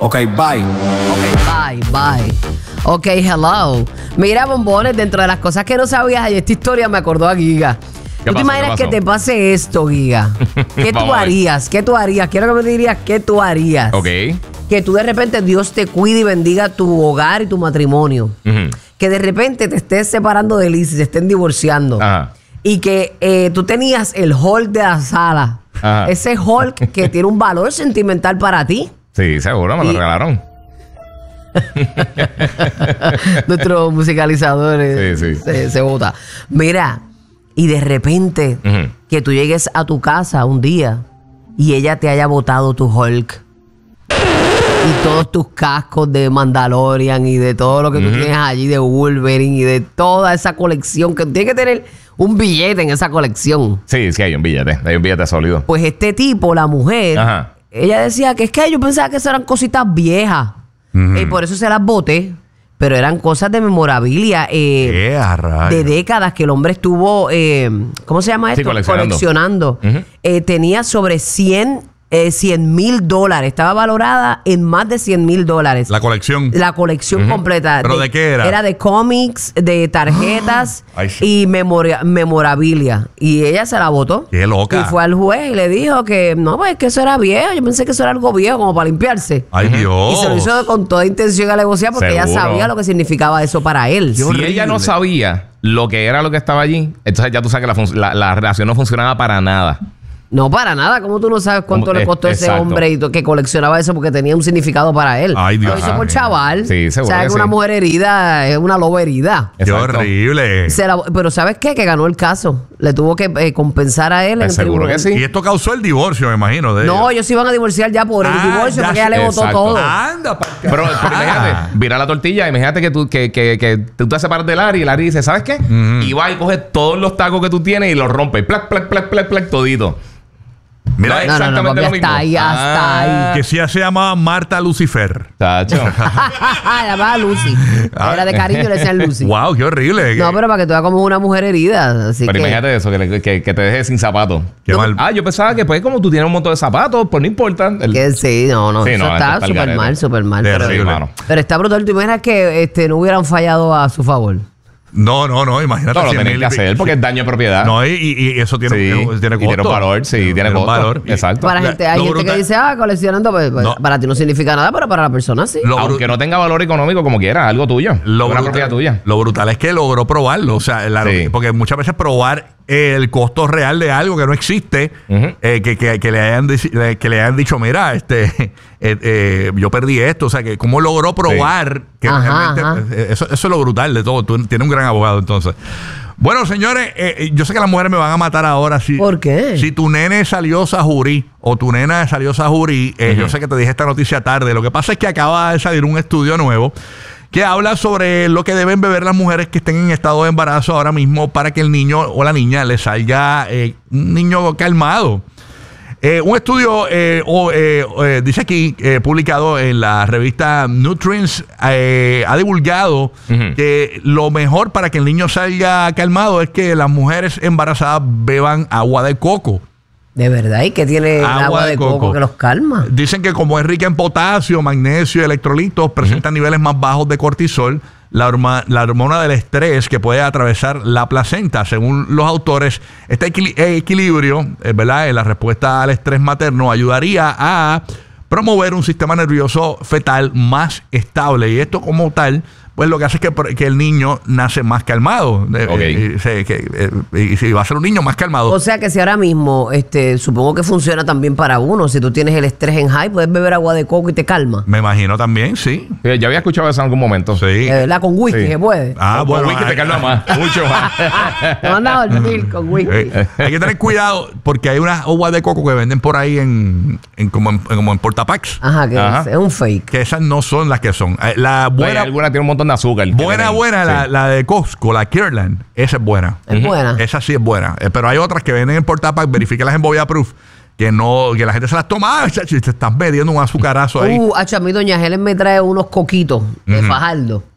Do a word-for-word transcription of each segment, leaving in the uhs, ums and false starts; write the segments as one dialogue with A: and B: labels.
A: Ok, bye.
B: Ok, bye, bye. Ok, hello. Mira, bombones, dentro de las cosas que no sabías, y esta historia me acordó a Giga. ¿Tú te imaginas que te pase esto, Giga? ¿Qué tú harías? ¿Qué tú harías? Quiero que me dirías qué tú harías.
C: Ok.
B: Que tú de repente Dios te cuide y bendiga tu hogar y tu matrimonio. Uh-huh. Que de repente te estés separando de Liz y se estén divorciando. Ajá. Y que eh, tú tenías el Hulk de la sala. Ajá. Ese Hulk que tiene un valor sentimental para ti.
C: Sí, seguro, me lo y... regalaron.
B: Nuestro musicalizador eh, sí, sí. Se, se bota. Mira, y de repente uh-huh. que tú llegues a tu casa un día y ella te haya botado tu Hulk y todos tus cascos de Mandalorian y de todo lo que uh-huh. tú tienes allí de Wolverine y de toda esa colección, que tienes que tener un billete en esa colección.
C: Sí, sí hay un billete, hay un billete sólido.
B: Pues este tipo, la mujer, ajá. ella decía que es que yo pensaba que eso eran cositas viejas. Uh-huh. Y por eso se las boté. Pero eran cosas de memorabilia eh, de décadas que el hombre estuvo, eh, ¿cómo se llama esto?
C: Sí, coleccionando.
B: coleccionando. Uh-huh. Eh, tenía sobre cien mil dólares. Estaba valorada en más de cien mil dólares.
D: La colección.
B: La colección uh-huh. completa.
D: ¿Pero de, de qué era?
B: Era de cómics, de tarjetas Ay, sí. y memoria, memorabilia. Y ella se la botó.
D: ¡Qué loca!
B: Y fue al juez y le dijo que no, pues que eso era viejo. Yo pensé que eso era algo viejo como para limpiarse.
D: ¡Ay, Dios!
B: Y se lo hizo con toda intención a negociar porque Seguro. ella sabía lo que significaba eso para él.
C: Si horrible. ella no sabía lo que era lo que estaba allí, entonces ya tú sabes que la, fun- la, la relación no funcionaba para nada.
B: No, para nada. ¿Cómo tú no sabes cuánto ¿Cómo? le costó es, ese exacto. hombre y to- que coleccionaba eso porque tenía un significado para él?
D: Ay, Dios.
B: Lo hizo por chaval.
C: Sí, seguro.
B: O sea, que, que una sí. mujer herida es una loba herida.
D: ¡Qué horrible!
B: Se la, pero ¿sabes qué? Que ganó el caso. Le tuvo que eh, compensar a él en el
C: seguro
B: tribunal.
C: que sí.
D: Y esto causó el divorcio, me imagino. De
B: no,
D: ellos.
B: ellos se iban a divorciar ya por el
D: ah,
B: divorcio porque ella le votó todo.
D: Anda, pa'
C: pero, pero imagínate, vira la tortilla. Imagínate que tú, que, que, que tú te separas de Larry y Larry dice, ¿sabes qué? Uh-huh. Y va y coge todos los tacos que tú tienes y los rompe. Plac, plac, plac, plac, plac, todito.
D: Mira,
B: no,
D: exactamente
B: no, no,
D: lo
B: mismo. Hasta ahí, hasta
C: ah.
B: ahí.
D: Que sí se llama Marta Lucifer.
C: Tacho.
B: La llamaba Lucy. Era de cariño, le decían Lucy.
D: Wow, qué horrible.
B: No, pero para que tú veas como una mujer herida. Así
C: pero
B: que...
C: imagínate eso, que, que, que te dejes sin zapatos.
D: Qué no, mal.
C: Ah, yo pensaba que pues como tú tienes un montón de zapatos, pues no importa. El...
B: Que sí, no, no.
C: Sí,
B: eso
C: no,
B: está súper mal, súper mal.
D: Pero,
B: pero, pero está brutal. ¿Tú imaginas que este, no hubieran fallado a su favor?
D: No, no, no, imagínate.
C: No, lo tienen que hacer porque es daño de propiedad.
D: No, y, y eso tiene,
C: sí,
D: tiene, tiene costo.
C: Y tiene un valor, sí, tiene, tiene un valor. Exacto.
B: Para gente, hay gente brutal. que dice, ah, coleccionando, pues,
D: no.
B: para ti no significa nada, pero para la persona sí.
C: Lo Aunque no tenga valor económico como quiera, algo tuyo.
D: Lo
C: una
D: brutal,
C: propiedad tuya.
D: Lo brutal es que logró probarlo. O sea, la, sí. porque muchas veces probar el costo real de algo que no existe, uh-huh. eh, que, que, que, le hayan que le hayan dicho, mira, este eh, eh, yo perdí esto. O sea, que cómo logró probar sí. que ajá, realmente ajá. Eso, eso es lo brutal de todo. Tú tienes un gran abogado entonces. Bueno, señores, eh, yo sé que las mujeres me van a matar ahora. Si,
B: ¿Por qué?
D: Si tu nene salió sajurí o tu nena salió sajurí, eh, uh-huh. yo sé que te dije esta noticia tarde. Lo que pasa es que acaba de salir un estudio nuevo que habla sobre lo que deben beber las mujeres que estén en estado de embarazo ahora mismo para que el niño o la niña le salga eh, un niño calmado. Eh, un estudio eh, o, eh, eh, dice aquí, eh, publicado en la revista Nutrients, eh, ha divulgado uh-huh. que lo mejor para que el niño salga calmado es que las mujeres embarazadas beban agua de coco.
B: De verdad, ¿y qué tiene agua el agua de, de coco? coco que los calma?
D: Dicen que como es rica en potasio, magnesio y electrolitos, presenta uh-huh. niveles más bajos de cortisol, la, horma, la hormona del estrés que puede atravesar la placenta. Según los autores, este equil- equilibrio, eh, ¿verdad?, en la respuesta al estrés materno ayudaría a promover un sistema nervioso fetal más estable. Y esto como tal, pues lo que hace es que, que el niño nace más calmado. Okay. Y, y, que, y, y si va a ser un niño más calmado.
B: O sea que si ahora mismo, este, supongo que funciona también para uno. Si tú tienes el estrés en high, puedes beber agua de coco y te calma.
D: Me imagino también, sí.
C: sí yo había escuchado eso en algún momento.
D: Sí.
B: De verdad, con whisky sí. se puede.
D: Ah,
C: con
D: bueno.
C: Con whisky ay, te calma más. Mucho más.
B: Te mandas a dormir con whisky.
D: Eh, hay que tener cuidado porque hay unas aguas de coco que venden por ahí en, en como en, como en portapacks.
B: Ajá, que Ajá. Es, es un fake.
D: Que esas no son las que son. La buena,
C: Oye, alguna tiene un montón de azúcar.
D: Buena, buena, sí. la, la de Costco, la Kirkland, esa es buena.
B: Es uh-huh. buena.
D: Esa sí es buena. Eh, pero hay otras que venden en portapack, verifíquelas en Bobia Proof, que no, que la gente se las toma, ah, chacho, y te estás metiendo un azucarazo ahí.
B: Uh, acho, a mí doña Helen me trae unos coquitos de uh-huh. Fajardo.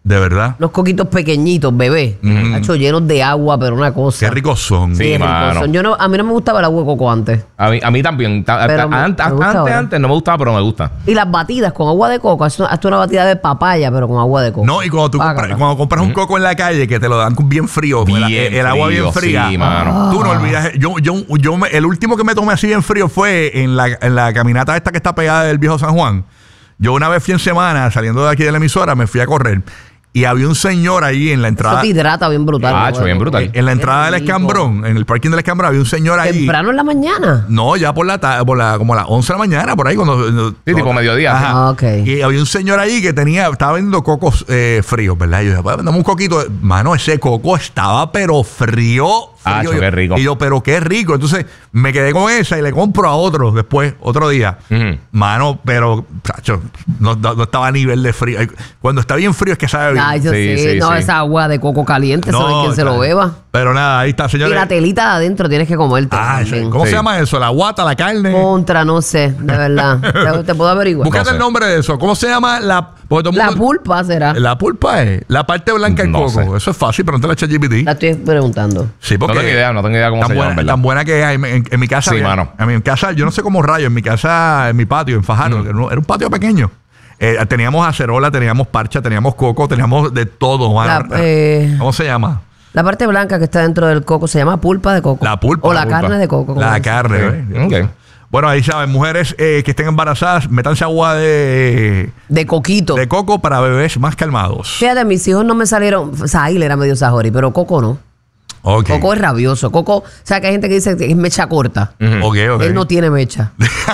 D: ¿De verdad?
B: Los coquitos pequeñitos, bebé. Mm. Hecho llenos de agua, pero una cosa.
D: Qué ricos son.
B: Sí,
C: sí
B: ricos son. Yo no, a mí no me gustaba el agua de coco antes.
C: A mí, a mí también.
B: Pero me,
C: antes,
B: me
C: antes, antes no me gustaba, pero me gusta.
B: Y las batidas con agua de coco. Esto es una batida de papaya, pero con agua de coco.
D: No, y cuando tú compras, cuando compras un coco en la calle, que te lo dan bien frío,
C: bien
D: el, el
C: frío,
D: agua bien fría.
C: Sí, mano.
D: Tú no olvidas. Yo, yo, yo me, el último que me tomé así bien frío fue en la, en la caminata esta que está pegada del viejo San Juan. Yo una vez fui en semana, saliendo de aquí de la emisora, me fui a correr. Y había un señor ahí en la entrada.
B: Eso te hidrata bien brutal.
C: Ah, ¿no? Bien brutal.
D: En la entrada del Escambrón, en el parking del Escambrón, había un señor ahí.
B: ¿Temprano en la mañana?
D: No, ya por la tarde, por la, como a las once de la mañana, por ahí. Cuando,
C: sí, tipo mediodía.
D: Ajá.
B: Ah, ok.
D: Y había un señor ahí que tenía, estaba vendiendo cocos eh, fríos, ¿verdad? Y yo dije, pues, dame un coquito. Mano, ese coco estaba pero frío.
C: Ah,
D: yo,
C: qué rico.
D: Y yo, pero qué rico. Entonces me quedé con esa y le compro a otro después, otro día. Uh-huh. Mano, pero chacho, no, no, no estaba a nivel de frío. Cuando está bien frío es que sabe bien.
B: Ay, yo
C: sí,
B: sí,
C: sí,
B: no,
C: sí.
B: esa agua de coco caliente,
D: no,
B: ¿sabes quién se lo beba?
D: Pero nada, ahí está, señores.
B: Y la telita de adentro tienes que comerte.
D: Ah,
B: también.
D: ¿cómo
C: sí.
D: se llama eso? ¿La guata, la carne?
B: Contra, no sé, de verdad. te, te puedo averiguar.
D: Búscate
C: no sé.
D: el nombre de eso. ¿Cómo se llama la...
B: La pulpa será.
D: La pulpa es la parte blanca del
C: No
D: coco.
C: sé.
D: Eso es fácil, pregúntale a ChatGPT.
B: La estoy preguntando.
D: Sí, porque
C: No tengo idea, no tengo idea cómo
D: tan
C: se
D: buena,
C: llama, ¿verdad?
D: tan buena que es. En, en- en mi casa,
C: Sí,
D: había-
C: mano.
D: en mi casa, yo no sé cómo rayo, en mi casa, en mi patio, en Fajardo,
C: Mm.
D: era un- era un patio pequeño. Eh, teníamos acerola, teníamos parcha, teníamos coco, teníamos de todo, mano.
B: La, eh,
D: ¿Cómo se llama?
B: La parte blanca que está dentro del coco se llama pulpa de coco.
D: La pulpa.
B: O la,
D: La pulpa.
B: carne de coco. como
D: La
B: dicen.
D: carne. ¿eh?
C: Ok.
D: Bueno, ahí saben, mujeres eh, que estén embarazadas, métanse agua de,
B: De coquito.
D: de coco para bebés más calmados.
B: Fíjate, mis hijos no me salieron. Sahil era medio sajori, pero Coco no.
D: Ok.
B: Coco es rabioso. Coco, o sea, que hay gente que dice que es mecha corta.
D: Ok, ok.
B: Él no tiene mecha.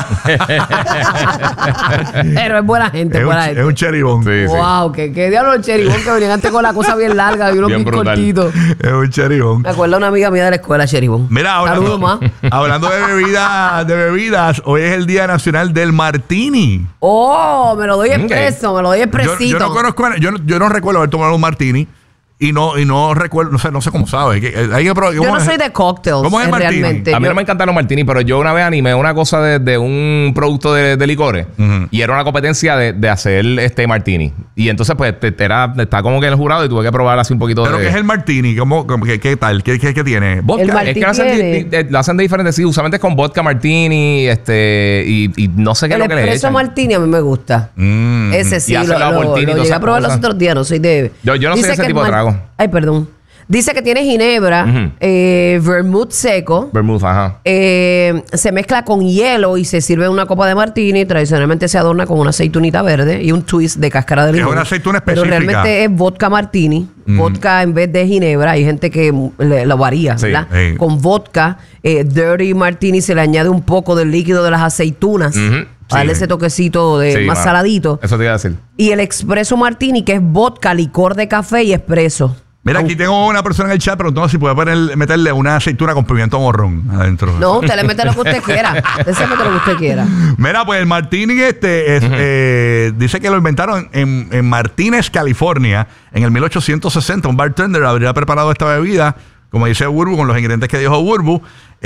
B: Pero es buena gente,
D: Es un,
B: buena
D: ch-
B: gente.
D: es un cheribón.
C: Sí, sí.
B: Wow, que, que diablo el cheribón que venían antes con la cosa bien larga y unos
C: Bien
B: bien
C: brutal.
B: cortitos.
D: Es un cheribón.
B: Me acuerdo de una amiga mía de la escuela, cheribón.
D: Mira,
B: Saludos más.
D: hablando, hablando de bebidas, de bebidas, hoy es el Día Nacional del Martini.
B: Oh, me lo doy expreso, me lo doy
D: Yo,
B: expresito.
D: yo no conozco, yo, no- yo no recuerdo haber tomado un martini y no y no recuerdo, no sé, no sé cómo sabe. Que- eh, hay que probar-
B: Yo
D: ¿cómo
B: no
D: es?
B: soy de cocktails.
D: ¿Cómo es el
B: eh,
D: martini?
B: realmente.
C: A mí
B: Yo-
C: no me encantan los martinis, pero yo una vez animé una cosa de, de un producto de, de licores
D: Ujú.
C: y era una competencia de, de hacer este martini. Y entonces, pues, te, te era, está como que en el jurado y tuve que probar así un poquito
D: ¿Pero
C: de.
D: qué es el martini? ¿Cómo, cómo- qué, qué tal? ¿Qué, qué, qué tiene? ¿Vodka?
B: El martini
C: Es que lo hacen, di-
B: tiene-
C: di- de- lo hacen de diferentes, sí, usualmente es con vodka martini, este, y, y no sé qué es
B: El
C: lo que le
B: espresso
C: echan.
B: martini a mí me gusta.
D: Mm.
B: Ese sí,
C: Y hace
B: lo,
C: la
B: lo-
C: Voltini y
B: lo
C: todas
B: llegué a
C: esas
B: probar los
C: cosas.
B: otros días, no soy de...
C: Yo- yo no soy de ese
B: que
C: tipo
B: el
C: de
B: mar-
C: trago.
B: Ay, perdón. Dice que tiene ginebra,
C: Ujú.
B: eh, vermouth seco,
C: Vermouth, ajá.
B: eh, se mezcla con hielo y se sirve en una copa de martini. Tradicionalmente se adorna con una aceitunita verde y un twist de cáscara de
D: Es
B: limón.
D: una aceituna
B: Pero
D: específica.
B: realmente es vodka martini, vodka en vez de ginebra. Hay gente que mm, le- lo varía,
C: Sí,
B: ¿verdad?
D: sí.
B: Con vodka, eh, dirty martini se le añade un poco del líquido de las aceitunas.
C: Ujú.
B: Para darle
C: Sí.
B: ese toquecito de
C: Sí,
B: más
C: mano.
B: saladito.
C: Eso te iba a decir.
B: Y el espresso martini, que es vodka, licor de café y espresso.
D: Mira, aquí tengo una persona en el chat preguntando si puede poner, meterle una aceituna con pimiento morrón adentro.
B: No, usted le mete lo que usted quiera. Usted se mete lo que usted quiera.
D: Mira, pues el martini este es, eh, dice que lo inventaron en, en Martínez, California, en el mil ochocientos sesenta. Un bartender habría preparado esta bebida, como dice Burbu, con los ingredientes que dijo Burbu,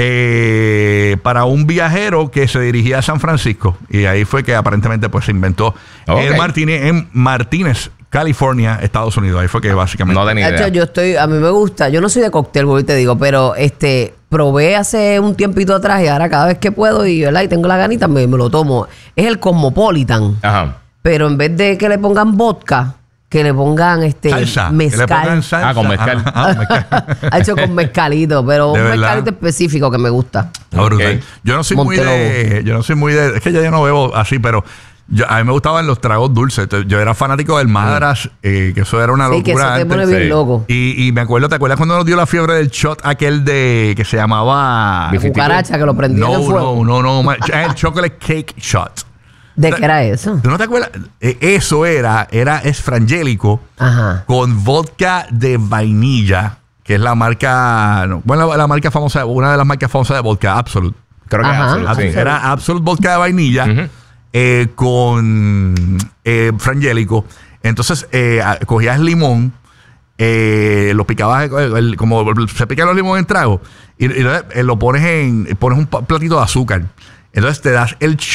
D: eh, para un viajero que se dirigía a San Francisco. Y ahí fue que aparentemente pues se inventó
C: Ok.
D: el martini en Martínez, California, Estados Unidos. Ahí fue que básicamente...
C: No tenía
B: De hecho,
C: idea.
B: yo estoy, a mí me gusta. Yo no soy de cóctel, voy y te digo, pero este probé hace un tiempito atrás y ahora cada vez que puedo y, ¿verdad? y tengo la ganita, me, me lo tomo. Es el Cosmopolitan.
C: Ajá.
B: Pero en vez de que le pongan vodka, que le pongan este
D: Salsa. Que
B: mezcal.
D: le pongan salsa.
C: Ah, con mezcal.
D: Ah, ah, mezcal.
B: Ha hecho con mezcalito, pero
D: De
B: un
D: verdad.
B: mezcalito específico que me gusta.
D: Ah, brutal.
C: Ok.
D: Yo no soy muy
B: Montelobo.
D: de. Yo no soy muy de. Es que ya yo no bebo así, pero. Yo, a mí me gustaban los tragos dulces. Entonces, yo era fanático del Madras, eh, que eso era una
B: Sí, que eso
D: locura
B: te
D: antes.
B: pone bien
C: Sí.
B: loco.
D: Y, y me acuerdo, ¿te acuerdas cuando nos dio la fiebre del shot aquel de que se llamaba
C: Bifi-
B: Cucaracha que lo prendían
D: No,
B: en fuego.
D: no, no, no, ma- el chocolate cake shot.
B: ¿De qué era eso?
D: ¿Tú no te acuerdas? Eh, Eso era, era es frangélico
B: Ajá.
D: con vodka de vainilla, que es la marca, no, bueno, la, la marca famosa, una de las marcas famosas de vodka, Absolute.
C: Creo que
B: Ajá.
C: es Absolute, sí.
D: Era Absolute vodka de vainilla
C: Ujú.
D: eh, con eh, frangélico. Entonces eh, a- cogías limón, eh, lo picabas eh, el- como se pican los limones en trago y, y, eh, lo pones en pones un pa- platito de azúcar. Entonces te das el shot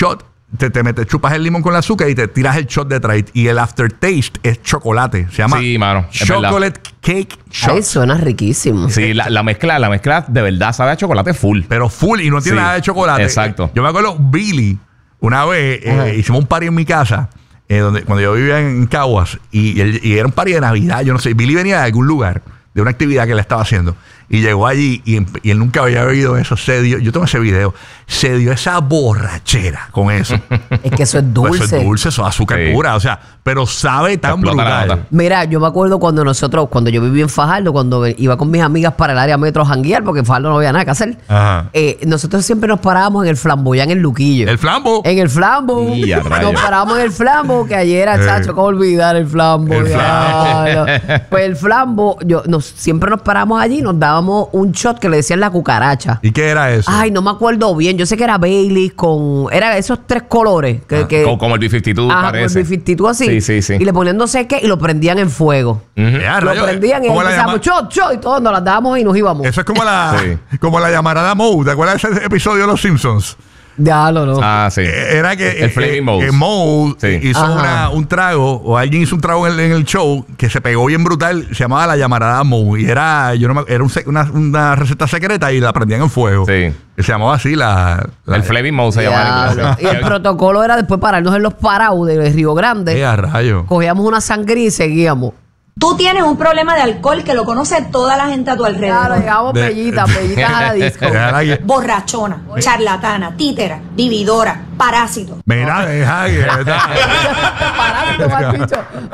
D: te, te metes, chupas el limón con el azúcar y te tiras el shot detrás. Y el aftertaste es chocolate. Se llama
C: sí, mano,
D: chocolate cake shot.
B: Ay, suena riquísimo.
C: Sí, la, la mezcla, la mezcla de verdad sabe a chocolate full.
D: Pero full y no tiene
C: sí,
D: nada de chocolate.
C: Exacto.
D: Yo me acuerdo, Billy, una vez eh, hicimos un party en mi casa, eh, donde, cuando yo vivía en Caguas, y, y, y era un party de Navidad, yo no sé. Billy venía de algún lugar, de una actividad que él estaba haciendo. Y llegó allí y, y él nunca había oído eso. Se dio, yo tengo ese video. Se dio esa borrachera con eso.
B: Es que eso es dulce.
D: Pues eso es dulce, eso es azúcar
C: sí.
D: pura. O sea, pero sabe tan brutal.
B: Mira, yo me acuerdo cuando nosotros, cuando yo vivía en Fajardo, cuando iba con mis amigas para el área metro a janguear, porque en Fajardo no había nada que hacer. Eh, nosotros siempre nos parábamos en el Flamboyán, en el Luquillo.
D: ¿El Flambo?
B: En el Flambo.
C: Y
B: nos parábamos en el Flambo, que ayer era, eh. chacho, ¿cómo olvidar el Flambo?
D: El Flambo.
B: Pues el Flambo, yo, nos, siempre nos paramos allí y nos dábamos un shot que le decían la cucaracha.
D: ¿Y qué era eso?
B: Ay, no me acuerdo bien. Yo sé que era Baileys con... Era esos tres colores. Que,
C: ah,
B: que,
C: como, como el B cincuenta y dos
B: ajá,
C: parece.
B: Como el B cincuenta y dos así.
C: Sí, sí, sí.
B: Y le ponían no sé qué y lo prendían en fuego.
C: Uh-huh.
D: Ya,
B: lo
D: rayo,
B: prendían y empezábamos shot, shot y todos nos las dábamos y nos íbamos.
D: Eso es como la, sí. como la llamarada Moe. ¿Te acuerdas de ese episodio de Los Simpsons?
B: Ya lo no.
C: Ah, sí.
D: Era que
C: el Flaming Moe.
D: Eh, Moe
C: sí.
D: hizo una, un trago, o alguien hizo un trago en el, en el show que se pegó bien brutal, se llamaba la llamarada Moe. Y era, yo no me, era un, una, una receta secreta y la prendían en fuego.
C: Sí.
D: Que se llamaba así la. la
C: el Flaming Moe se
B: llamaba. Y el protocolo era después pararnos en los parados de Río Grande.
D: ¡Qué a rayo!
B: Cogíamos una sangría y seguíamos.
A: Tú tienes un problema de alcohol que lo conoce toda la gente a tu alrededor.
B: Claro, llegamos
D: De-
B: pellitas, pellitas a la disco.
D: Deja que-
A: Borrachona, charlatana, títera, vividora, parásito.
D: Mira, deja que.
B: Parásito, mal dicho.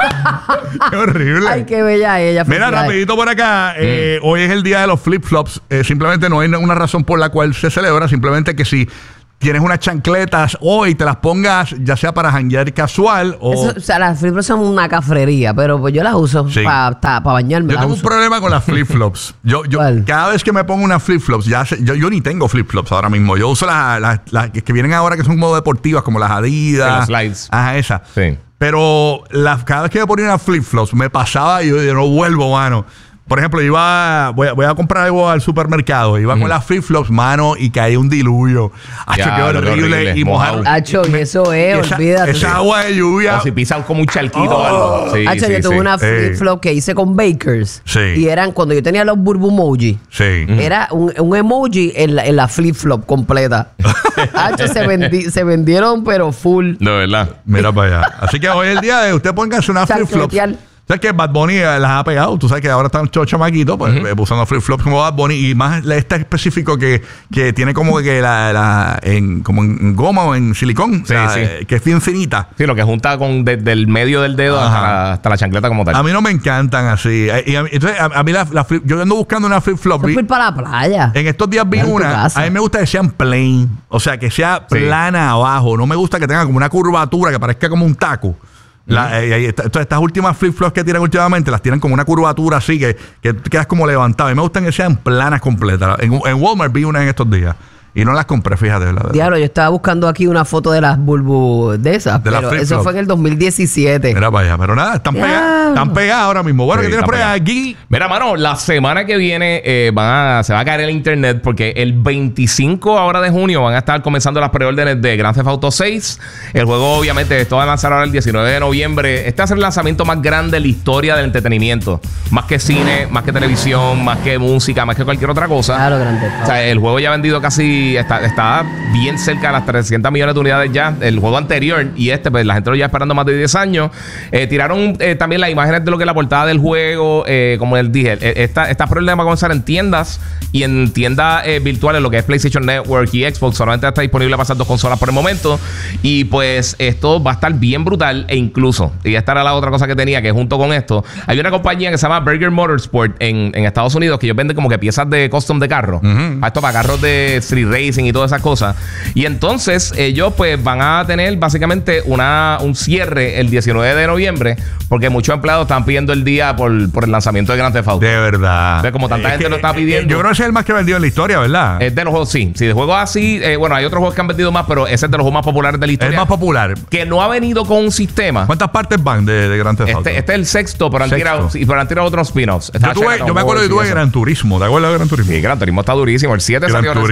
D: ¡Qué horrible!
B: Ay, qué bella ella.
D: Mira,
B: felicidades.
D: rapidito por acá. Eh, hoy es el día de los flip-flops. Eh, simplemente no hay una razón por la cual se celebra. Simplemente que si tienes unas chancletas hoy, te las pongas ya sea para janguear casual o...
B: Eso, o sea, las flip-flops son una cafrería, pero pues yo las uso
D: Sí.
B: para pa bañarme.
D: Yo
B: las
D: tengo un
B: uso.
D: problema con las flip-flops. Yo, yo,
B: ¿Cuál?
D: cada vez que me pongo unas flip-flops, ya sé- yo, yo ni tengo flip-flops ahora mismo. Yo uso las, las, las que vienen ahora que son como deportivas, como las Adidas.
C: Sí, los slides.
D: Ajá, esas.
C: Sí.
D: Pero las, cada vez que me ponía unas flip-flops, me pasaba y yo, yo no vuelvo, mano. Por ejemplo, iba voy a, voy a comprar algo al supermercado. Iba
C: Ujú.
D: con las flip-flops, mano, y caía un diluvio. Hacho,
C: Ya,
D: qué
C: lo
D: horrible.
C: horrible,
D: Y mojar.
C: mojado.
B: Acho, y eso es,
D: esa,
B: olvídate.
D: esa agua de lluvia.
C: O si pisas como un charquito
D: Oh.
C: o algo. Sí,
B: Hacho,
C: sí,
B: yo tuve
C: sí.
B: una
D: Eh.
B: flip-flop que hice con Bakers.
D: Sí.
B: Y eran cuando yo tenía los burbumoji.
D: Sí.
B: Era un, un emoji en la, en la flip-flop completa. Hacho, se, vendi- se vendieron, pero full.
C: De verdad.
D: Mira para allá. Así que hoy es el día de usted póngase una flip-flops.
B: Chancletear.
D: ¿Sabes que Bad Bunny eh, las ha pegado? Tú sabes que ahora están chos chamaquitos, pues uh-huh. usando flip-flops como Bad Bunny. Y más este específico que, que tiene como que la, la en, como en goma o en silicón.
C: Sí,
D: o sea,
C: sí.
D: eh, que es bien finita.
C: Sí, lo que junta con desde el medio del dedo hasta la, hasta la chancleta como tal.
D: A mí no me encantan así. Eh, y a mí- entonces, a, a mí la, la flip, yo ando buscando una flip-flop.
B: Yo fui para la playa.
D: En estos días vi
B: En tu
D: una.
B: casa.
D: A mí me gusta que sean plain. O sea, que sea
C: Sí.
D: plana abajo. No me gusta que tenga como una curvatura que parezca como un taco. La, eh, eh, esta- entonces, estas últimas flip-flops que tiran últimamente las tiran como una curvatura así que, que quedas como levantado. A mí me gustan que sean planas completas. En, en Walmart vi una en estos días y no las compré, fíjate. La verdad.
B: Diablo, yo estaba buscando aquí una foto de las bulbus de esas.
D: De las
B: pero
D: flip-flop.
B: eso fue en el dos mil diecisiete.
D: Mira para allá. Pero nada, están
B: Diablo.
D: pegadas. Están pegadas ahora mismo. Bueno,
C: Sí,
D: ¿qué tienes
C: están
D: por allá
C: pegadas.
D: aquí?
C: Mira, mano, la semana que viene eh, van a, se va a caer el internet porque el veinticinco ahora de junio van a estar comenzando las preórdenes de Grand Theft Auto seis. El juego, obviamente, esto va a lanzar ahora el diecinueve de noviembre. Este va a ser el lanzamiento más grande de la historia del entretenimiento. Más que cine, más que televisión, más que música, más que cualquier otra cosa.
B: Claro, grande.
C: O sea, el juego ya ha vendido casi, está, está bien cerca de las trescientos millones de unidades ya. El juego anterior y este, pues la gente lo lleva esperando más de diez años. Eh, tiraron eh, también las imágenes de lo que es la portada del juego. Eh, como les dije, eh, esta, esta problema va a comenzar en tiendas y en tiendas eh, virtuales, lo que es PlayStation Network y Xbox. Solamente está disponible para esas dos consolas por el momento. Y pues esto va a estar bien brutal. E incluso, y esta era la otra cosa que tenía, que junto con esto, hay una compañía que se llama Berger Motorsport en, en Estados Unidos, que ellos venden como que piezas de custom de carro.
D: Ujú.
C: Para esto, para carros de street racing y todas esas cosas. Y entonces ellos pues van a tener básicamente una, un cierre el diecinueve de noviembre, porque muchos empleados están pidiendo el día por, por el lanzamiento de Grand Theft Auto.
D: De verdad.
C: O sea, como tanta
D: Es
C: gente
D: que,
C: lo está
D: eh,
C: pidiendo.
D: Yo creo que ese es el más que vendido en la historia, ¿verdad?
C: Es de los juegos, sí. Sí, de juegos así. eh, bueno, hay otros juegos que han vendido más, pero ese es de los juegos más populares de la
D: Es
C: historia.
D: el más popular.
C: Que no ha venido con un sistema.
D: ¿Cuántas partes van de, de Grand Theft Auto?
C: Este, este es el sexto, pero han,
D: Sexto.
C: tirado, sí, pero han tirado otros spin-offs.
D: Yo,
C: Está
D: tuve-
C: China
D: yo me acuerdo que
C: Wars y
D: tuve
C: eso.
D: Gran Turismo. ¿Te acuerdas de Gran Turismo?
C: Sí, Gran Turismo está durísimo. El siete
D: Gran
C: salió
D: Turismo,
C: recientemente.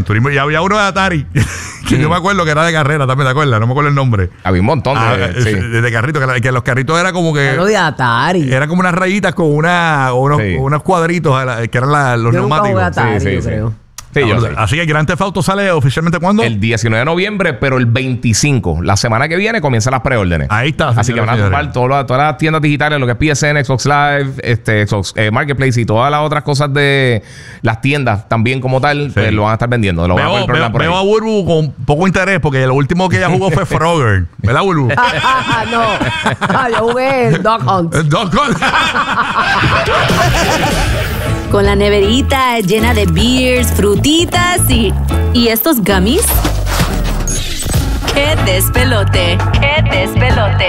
D: Gran Turismo. Y había uno de Atari, que mm. yo me acuerdo que era de carrera también, ¿te acuerdas? No me acuerdo el nombre.
C: Había un montón de,
D: ah,
C: sí.
D: de, de carritos, que, que los carritos era como que...
B: Claro, de Atari.
D: Era como unas rayitas con una, unos, sí. unos cuadritos que eran la, los
B: yo
D: neumáticos.
B: Nunca jugué Atari,
C: sí, sí,
B: yo
C: sí.
B: creo.
C: Sí, yo sí.
D: Así que Grand Theft Auto sale oficialmente ¿cuándo?
C: El diecinueve de noviembre, pero el veinticinco, la semana que viene, comienzan las preórdenes.
D: Ahí está.
C: Así que van a tomar todas, todas las tiendas digitales, lo que es P S N, Xbox Live, este, Xbox eh, Marketplace y todas las otras cosas de las tiendas también como tal, sí. pues lo van a estar vendiendo. Lo
D: veo,
C: van a poder
D: veo,
C: por
D: veo a Burbu con poco interés porque lo último que ella jugó fue Frogger. ¿Verdad, Burbu?
B: No, yo jugué el Dog Hunt.
D: El Dog Hunt.
E: Con la neverita llena de beers, frutitas y... ¿Y estos gummies? ¡Qué despelote! ¡Qué despelote!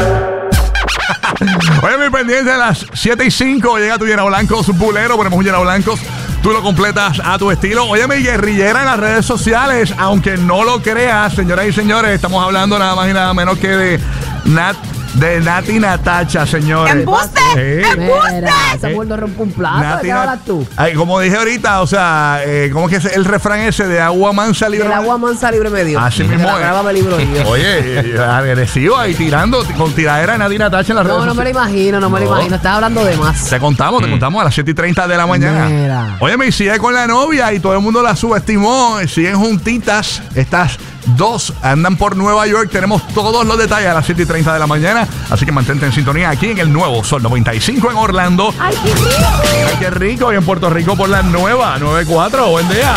D: Oye, mi pendiente a las siete y cinco llega tu Llena Blancos Bulero. Ponemos un Llena Blancos. Tú lo completas a tu estilo. Oye, mi guerrillera en las redes sociales, aunque no lo creas, señoras y señores, estamos hablando nada más y nada menos que de Nat... De Nati Natacha, señores.
A: ¡Embuste!
D: Sí.
A: ¡Embuste!
B: Ese muerto rompe un plato.
D: Nati,
B: ¿De qué hablas tú?
D: Ay, como dije ahorita, o sea, eh, ¿cómo es que es el refrán ese de agua mansa libre?
B: El agua mansa libre medio.
D: Así mismo
B: es.
D: es.
B: Libro
D: Oye, agresivo ahí tirando con tiradera de Nati Natacha en las redes
B: No, no me lo
D: sociales.
B: imagino, no me lo
D: No.
B: imagino. Estás hablando de más.
D: Te contamos, te
C: Mm.
D: contamos a las siete y treinta de la mañana.
B: Mira.
D: Oye, me sigue con la novia y todo el mundo la subestimó. Siguen juntitas. Estas dos andan por Nueva York. Tenemos todos los detalles a las siete y treinta de la mañana. Así que mantente en sintonía aquí en el nuevo Sol noventa y cinco en Orlando.
B: ¡Ay, qué rico!
D: Ay, qué rico. Y en Puerto Rico por la nueva noventa y cuatro. Buen día.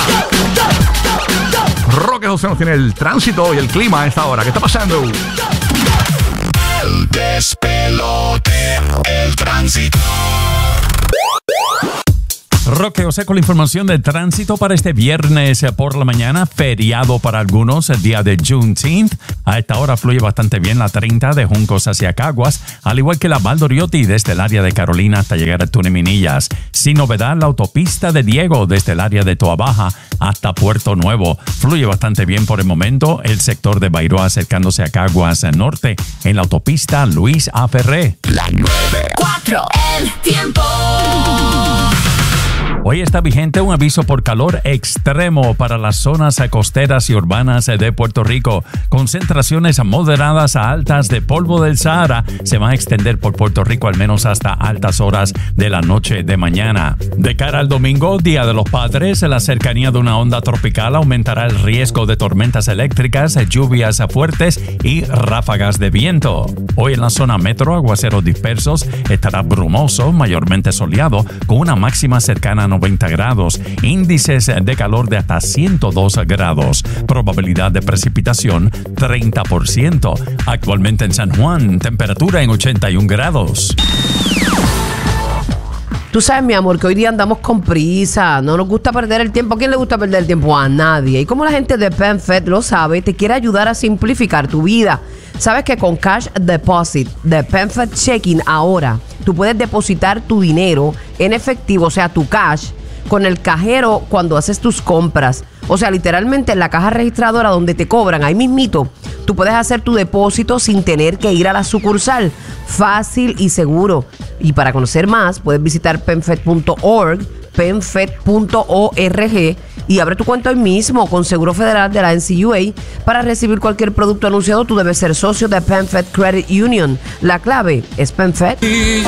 D: Roque José nos tiene el tránsito y el clima a esta hora. ¿Qué está pasando?
F: El despelote, el tránsito.
G: Roque José con la información de tránsito para este viernes por la mañana, feriado para algunos, el día de Juneteenth. A esta hora fluye bastante bien la treinta de Juncos hacia Caguas, al igual que la Valdoriotti desde el área de Carolina hasta llegar a Túnez Minillas. Sin novedad, la autopista de Diego desde el área de Toa Baja hasta Puerto Nuevo. Fluye bastante bien por el momento el sector de Bairoa acercándose a Caguas Norte en la autopista Luis A. Ferré.
F: La nueve cuatro, el tiempo.
G: Hoy está vigente un aviso por calor extremo para las zonas costeras y urbanas de Puerto Rico. Concentraciones moderadas a altas de polvo del Sahara se van a extender por Puerto Rico al menos hasta altas horas de la noche de mañana. De cara al domingo, Día de los Padres, la cercanía de una onda tropical aumentará el riesgo de tormentas eléctricas, lluvias fuertes y ráfagas de viento. Hoy en la zona metro, aguaceros dispersos, estará brumoso, mayormente soleado, con una máxima cercana a noventa grados, índices de calor de hasta ciento dos grados, probabilidad de precipitación treinta por ciento. Actualmente en San Juan, temperatura en ochenta y un grados.
B: Tú sabes, mi amor, que hoy día andamos con prisa, no nos gusta perder el tiempo. ¿A quién le gusta perder el tiempo? A nadie. Y como la gente de PenFed lo sabe, te quiere ayudar a simplificar tu vida. Sabes que con Cash Deposit de PenFed Checking ahora, tú puedes depositar tu dinero en efectivo, o sea, tu cash, con el cajero cuando haces tus compras. O sea, literalmente en la caja registradora donde te cobran, ahí mismito, tú puedes hacer tu depósito sin tener que ir a la sucursal. Fácil y seguro. Y para conocer más, puedes visitar penfed punto org, penfed punto org y abre tu cuenta hoy mismo con Seguro Federal de la N C U A. Para recibir cualquier producto anunciado, tú debes ser socio de PenFed Credit Union. La clave es PenFed.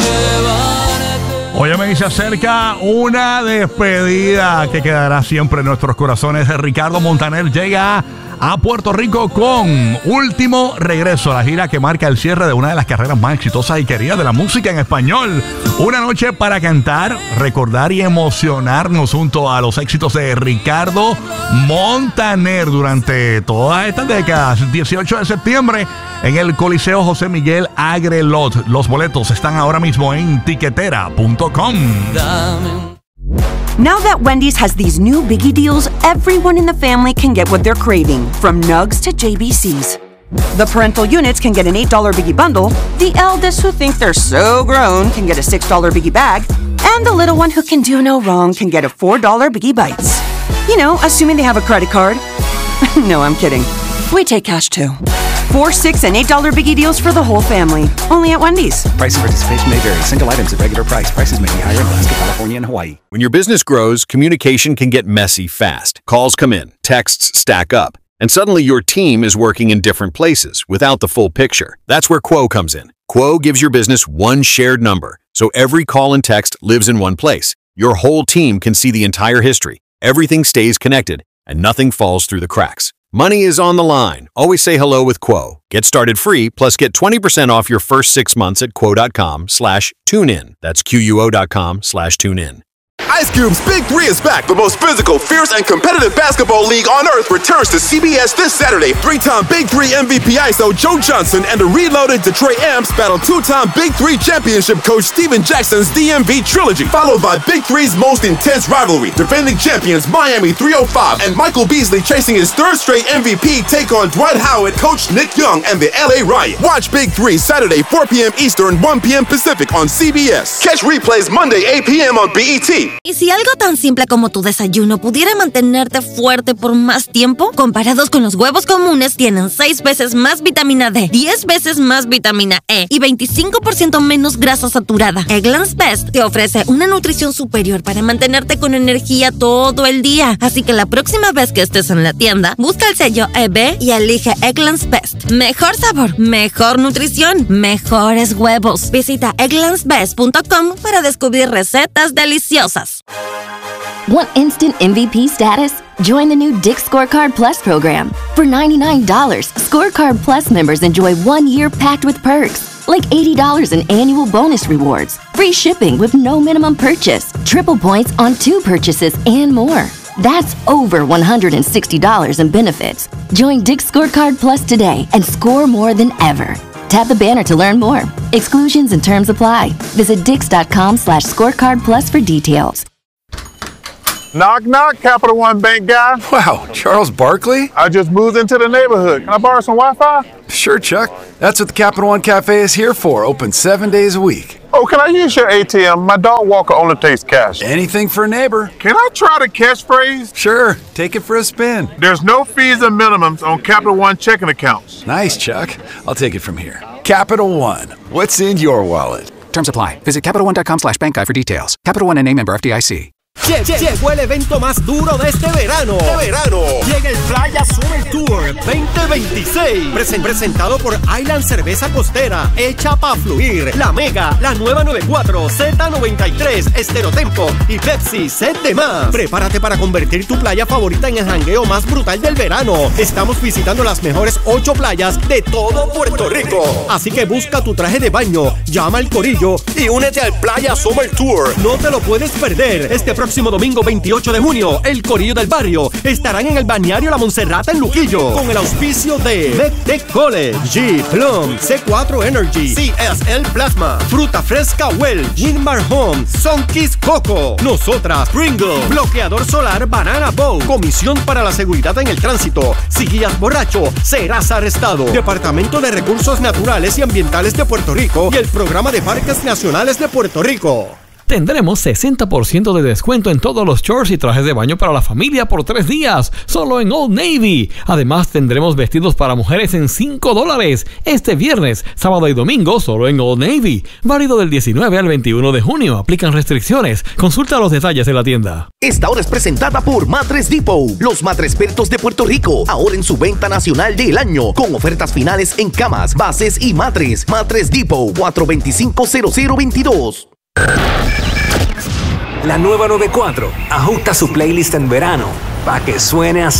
D: Oye, me dice acerca una despedida que quedará siempre en nuestros corazones. Ricardo Montaner llega a Puerto Rico con último regreso a la gira que marca el cierre de una de las carreras más exitosas y queridas de la música en español. Una noche para cantar, recordar y emocionarnos junto a los éxitos de Ricardo Montaner durante todas estas décadas. dieciocho de septiembre en el Coliseo José Miguel Agrelot. Los boletos están ahora mismo en tiquetera punto com.
H: Now that Wendy's has these new Biggie deals, everyone in the family can get what they're craving, from Nugs to J B Cs. The parental units can get an eight dollar Biggie bundle, the eldest who think they're so grown can get a six dollar Biggie bag, and the little one who can do no wrong can get a four dollar Biggie Bites. You know, assuming they have a credit card. No, I'm kidding. We take cash too. Four, six, and eight dollar biggie deals for the whole family. Only at Wendy's.
I: Price and participation may vary. Single items at regular price. Prices may be higher in Alaska, California, and Hawaii.
J: When your business grows, communication can get messy fast. Calls come in, texts stack up, and suddenly your team is working in different places without the full picture. That's where Quo comes in. Quo gives your business one shared number, so every call and text lives in one place. Your whole team can see the entire history. Everything stays connected, and nothing falls through the cracks. Money is on the line. Always say hello with Quo. Get started free, plus get twenty percent off your first six months at quo.com slash tune in. That's Q-U-O.com slash tune in.
K: Ice Cube's Big Three is back. The most physical, fierce, and competitive basketball league on earth returns to C B S this Saturday. Three-time Big Three M V P I S O Joe Johnson and the reloaded Detroit Amps battle two-time Big Three championship coach Steven Jackson's D M V trilogy, followed by Big Three's most intense rivalry. Defending champions Miami three oh five and Michael Beasley chasing his third straight M V P take on Dwight Howard, Coach Nick Young, and the L A Riot. Watch Big Three Saturday, four p.m. Eastern, one p.m. Pacific on C B S. Catch replays Monday, eight p.m. on B E T.
L: ¿Y si algo tan simple como tu desayuno pudiera mantenerte fuerte por más tiempo? Comparados con los huevos comunes, tienen seis veces más vitamina D, diez veces más vitamina E y veinticinco por ciento menos grasa saturada. Eggland's Best te ofrece una nutrición superior para mantenerte con energía todo el día. Así que la próxima vez que estés en la tienda, busca el sello E B y elige Eggland's Best. Mejor sabor, mejor nutrición, mejores huevos. Visita egglands best punto com para descubrir recetas deliciosas.
M: Want instant M V P status? Join the new Dick's Scorecard Plus program. For ninety-nine dollars, Scorecard Plus members enjoy one year packed with perks, like eighty dollars in annual bonus rewards, free shipping with no minimum purchase, triple points on two purchases, and more. That's over one hundred sixty dollars in benefits. Join Dick's Scorecard Plus today and score more than ever. Tap the banner to learn more. Exclusions and terms apply. Visit dix.com slash scorecard plus for details.
N: Knock, knock, Capital One Bank guy.
O: Wow, Charles Barkley?
N: I just moved into the neighborhood. Can I borrow some Wi-Fi?
O: Sure, Chuck. That's what the Capital One Cafe is here for. Open seven days a week.
N: Oh, can I use your A T M? My dog walker only takes cash.
O: Anything for a neighbor.
N: Can I try the catchphrase?
O: Sure. Take it for a spin.
N: There's no fees and minimums on Capital One checking accounts.
O: Nice, Chuck. I'll take it from here. Capital One. What's in your wallet?
I: Terms apply. Visit Capital One dot com slash bank guide for details. Capital One N A member F D I C.
P: Llegó el evento más duro de este verano. De verano. Llega el Playa Summer Tour veinte veintiséis. Presen- presentado por Island Cerveza Costera, hecha pa' fluir. La Mega, la nueva noventa y cuatro, Z noventa y tres, Estereotempo y Pepsi, Set de más. Prepárate para convertir tu playa favorita en el jangueo más brutal del verano. Estamos visitando las mejores ocho playas de todo Puerto Rico. Así que busca tu traje de baño, llama al corillo y únete al Playa Summer Tour. No te lo puedes perder. Este próximo domingo veintiocho de junio, el Corillo del Barrio estarán en el balneario La Monserrata en Luquillo con el auspicio de MedTech College, G Plum, C cuatro Energy, C S L Plasma, Fruta Fresca Well, Winmar Home, Sunkiss Coco, Nosotras, Pringle, Bloqueador Solar Banana Bow, Comisión para la Seguridad en el Tránsito. Si guías borracho, serás arrestado. Departamento de Recursos Naturales y Ambientales de Puerto Rico y el Programa de Parques Nacionales de Puerto Rico.
Q: Tendremos sesenta por ciento de descuento en todos los shorts y trajes de baño para la familia por tres días, solo en Old Navy. Además, tendremos vestidos para mujeres en cinco dólares este viernes, sábado y domingo, solo en Old Navy. Válido del diecinueve al veintiuno de junio. Aplican restricciones. Consulta los detalles en la tienda.
R: Esta hora es presentada por Mattress Depot, los matrespertos de Puerto Rico, ahora en su venta nacional del año, con ofertas finales en camas, bases y matres. Mattress Depot, cuatro dos cinco, cero cero dos dos.
S: La nueva noventa y cuatro ajusta su playlist en verano para que suene así.